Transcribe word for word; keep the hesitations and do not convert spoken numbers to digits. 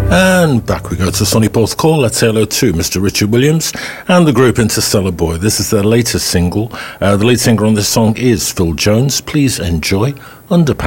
And back we go to Sonny Paul's Call. Let's say hello to Mister Richard Williams and the group Interstellar Boy. This is their latest single. Uh, the lead singer on this song is Phil Jones. Please enjoy Underpants.